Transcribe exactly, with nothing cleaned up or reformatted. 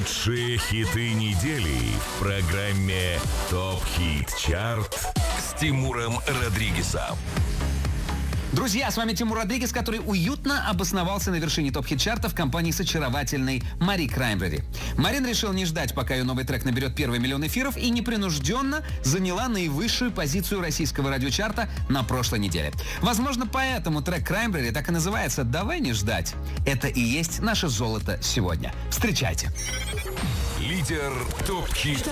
Лучшие хиты недели в программе ТОП Хит Чарт с Тимуром Родригезом. Друзья, с вами Тимур Родригез, который уютно обосновался на вершине топ-хит-чарта в компании с очаровательной Мари Краймбрери. Марин решил не ждать, пока ее новый трек наберет первый миллион эфиров, и непринужденно заняла наивысшую позицию российского радиочарта на прошлой неделе. Возможно, поэтому трек Краймбрери так и называется «Давай не ждать». Это и есть наше золото сегодня. Встречайте. Лидер ТОП Хит